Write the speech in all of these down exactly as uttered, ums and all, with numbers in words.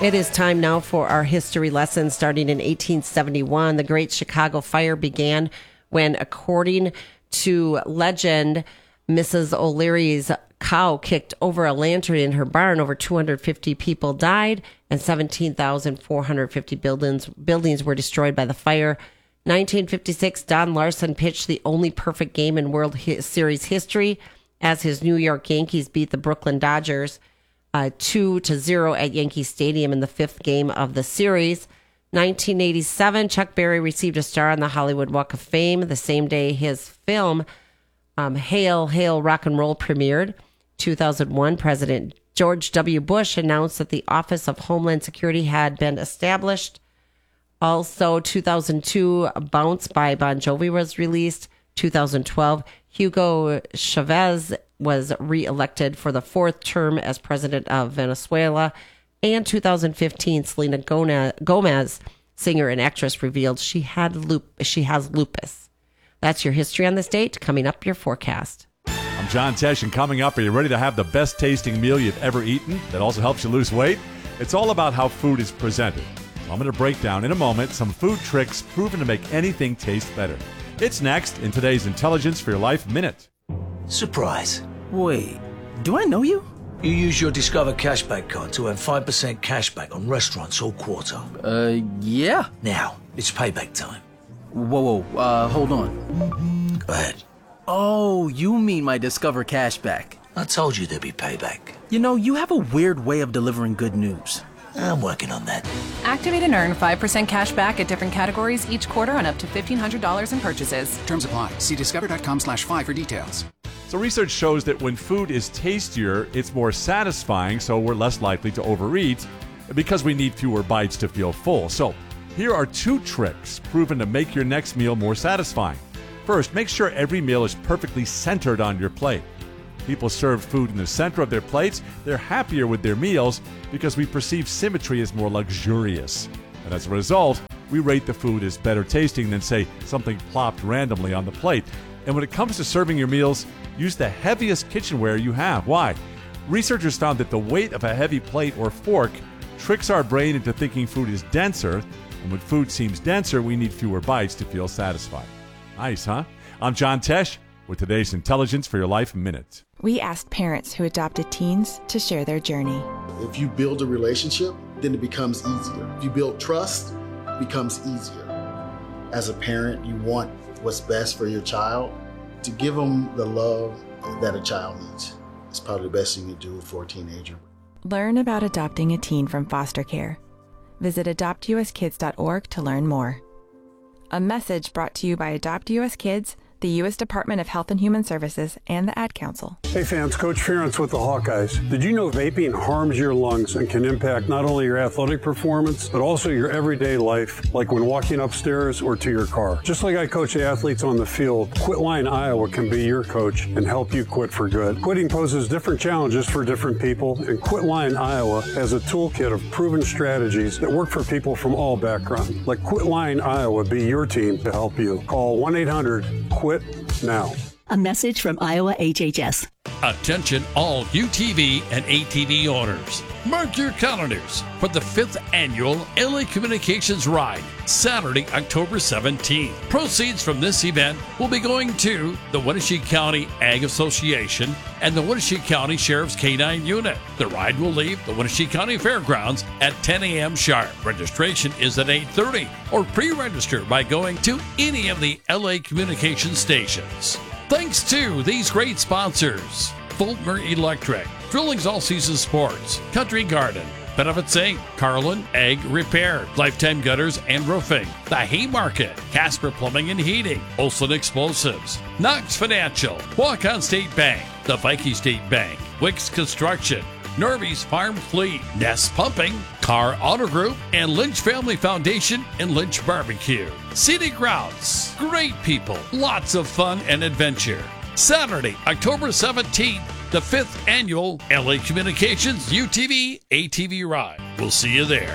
It is time now for our history lesson. Starting in eighteen seventy-one, the Great Chicago Fire began when, according to legend, Missus O'Leary's cow kicked over a lantern in her barn. Over two hundred fifty people died and seventeen thousand four hundred fifty buildings, buildings were destroyed by the fire. nineteen fifty-six, Don Larson pitched the only perfect game in World Series history as his New York Yankees beat the Brooklyn Dodgers Uh, two to zero at Yankee Stadium in the fifth game of the series. nineteen eighty-seven, Chuck Berry received a star on the Hollywood Walk of Fame the same day his film um, Hail, Hail, Rock and Roll premiered. two thousand one, President George W. Bush announced that the Office of Homeland Security had been established. Also, two thousand two, Bounce by Bon Jovi was released. two thousand twelve, Hugo Chavez was reelected for the fourth term as president of Venezuela. And two thousand fifteen, Selena Gomez, singer and actress, revealed she had lup- she has lupus. That's your history on this date. Coming up, your forecast. I'm John Tesh, and coming up, are you ready to have the best tasting meal you've ever eaten that also helps you lose weight? It's all about how food is presented. I'm going to break down in a moment some food tricks proven to make anything taste better. It's next in today's Intelligence for Your Life Minute. Surprise. Wait, do I know you? You use your Discover Cashback card to earn five percent cashback on restaurants all quarter. Uh, yeah. Now, it's payback time. Whoa, whoa, uh, hold on. Go ahead. Oh, you mean my Discover Cashback. I told you there'd be payback. You know, you have a weird way of delivering good news. I'm working on that. Activate and earn five percent cash back at different categories each quarter on up to fifteen hundred dollars in purchases. Terms apply. See discover.com slash five for details. So research shows that when food is tastier, it's more satisfying, so we're less likely to overeat because we need fewer bites to feel full. So here are two tricks proven to make your next meal more satisfying. First, make sure every meal is perfectly centered on your plate. People serve food in the center of their plates, they're happier with their meals because we perceive symmetry as more luxurious. And as a result, we rate the food as better tasting than, say, something plopped randomly on the plate. And when it comes to serving your meals, use the heaviest kitchenware you have. Why? Researchers found that the weight of a heavy plate or fork tricks our brain into thinking food is denser, and when food seems denser, we need fewer bites to feel satisfied. Nice, huh? I'm John Tesh with today's Intelligence for Your Life Minute. We asked parents who adopted teens to share their journey. If you build a relationship, then it becomes easier. If you build trust, it becomes easier. As a parent, you want what's best for your child. To give them the love that a child needs. It's probably the best thing you do for a teenager. Learn about adopting a teen from foster care. Visit adopt u s kids dot org to learn more. A message brought to you by Adopt U S Kids, the U S Department of Health and Human Services, and the Ad Council. Hey fans, Coach Ferentz with the Hawkeyes. Did you know vaping harms your lungs and can impact not only your athletic performance, but also your everyday life, like when walking upstairs or to your car? Just like I coach athletes on the field, Quitline Iowa can be your coach and help you quit for good. Quitting poses different challenges for different people, and Quitline Iowa has a toolkit of proven strategies that work for people from all backgrounds. Let Quitline Iowa be your team to help you. Call one eight hundred quit now. A message from Iowa H H S. Attention all U T V and A T V owners. Mark your calendars for the fifth annual L A Communications Ride, Saturday, October seventeenth. Proceeds from this event will be going to the Wenatchee County Ag Association and the Wenatchee County Sheriff's K nine Unit. The ride will leave the Wenatchee County Fairgrounds at ten a.m. sharp. Registration is at eight thirty, or pre-register by going to any of the L A Communications stations. Thanks to these great sponsors: Fulmer Electric, Drillings All Season Sports, Country Garden, Benefits Incorporated, Carlin Egg Repair, Lifetime Gutters and Roofing, The Haymarket, Casper Plumbing and Heating, Olson Explosives, Knox Financial, Walk-On State Bank, the Viking State Bank, Wicks Construction, Norby's Farm Fleet, Nest Pumping, Carr Auto Group, and Lynch Family Foundation and Lynch Barbecue. Scenic Routes, great people, lots of fun and adventure. Saturday, October seventeenth, the fifth annual L A Communications U T V A T V Ride. We'll see you there.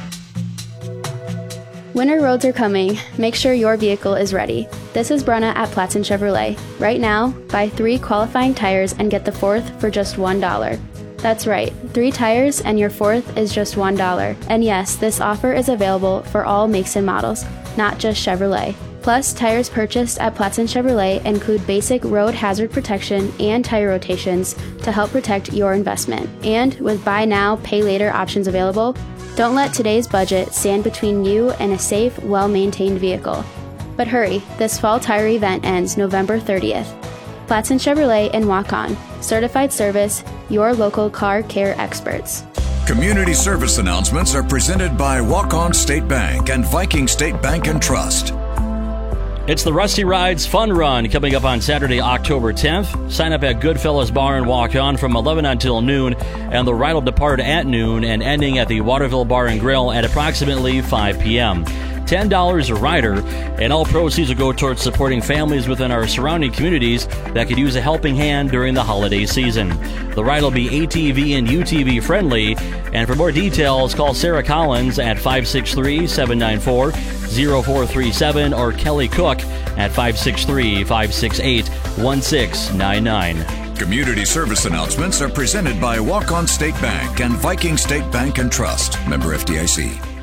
Winter roads are coming. Make sure your vehicle is ready. This is Brenna at Platson Chevrolet. Right now, buy three qualifying tires and get the fourth for just one dollar. That's right, three tires and your fourth is just one dollar. And yes, this offer is available for all makes and models, not just Chevrolet. Plus, tires purchased at Platson Chevrolet include basic road hazard protection and tire rotations to help protect your investment. And with buy now, pay later options available, don't let today's budget stand between you and a safe, well-maintained vehicle. But hurry, this fall tire event ends November thirtieth. Platson Chevrolet and Walk On. Certified service, your local car care experts. Community service announcements are presented by Walk On State Bank and Viking State Bank and Trust. It's the Rusty Rides Fun Run coming up on Saturday, October tenth. Sign up at Goodfellas Bar and Walk On from eleven until noon, and the ride will depart at noon and ending at the Waterville Bar and Grill at approximately five p.m. ten dollars a rider, and all proceeds will go towards supporting families within our surrounding communities that could use a helping hand during the holiday season. The ride will be A T V and U T V friendly, and for more details, call Sarah Collins at five six three, seven nine four, zero four three seven or Kelly Cook at five six three, five six eight, one six nine nine. Community service announcements are presented by Walk On State Bank and Viking State Bank and Trust. Member F D I C.